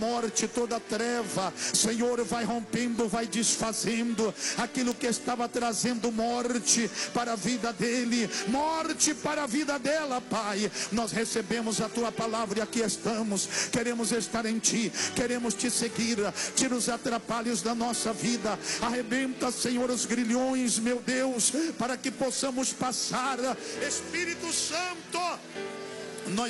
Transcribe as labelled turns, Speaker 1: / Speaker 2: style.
Speaker 1: morte, toda treva, Senhor, vai rompendo, vai desfazendo aquilo que estava trazendo morte para a vida dele, morte para a vida dela, Pai. Nós recebemos a tua palavra e aqui estamos, queremos estar em ti, queremos te seguir. Tira os atrapalhos da nossa vida, arrebenta, Senhor, os grilhões, meu Deus, para que possamos passar. Espírito Santo,